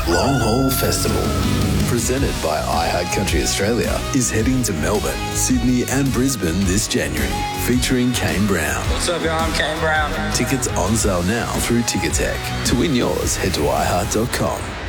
Long Haul Festival, presented by iHeart Country Australia, is heading to Melbourne, Sydney and Brisbane this January, featuring Kane Brown. What's up, y'all? I'm Kane Brown. Tickets on sale now through Ticketek. To win yours, head to iHeart.com.